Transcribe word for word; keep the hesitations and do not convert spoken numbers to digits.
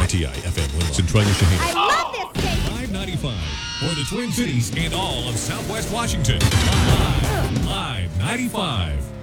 T I F M Winlock, Centralia, Shaheen. I love this station. five ninety-five for the Twin Cities and all of Southwest Washington. Live, Live ninety-five.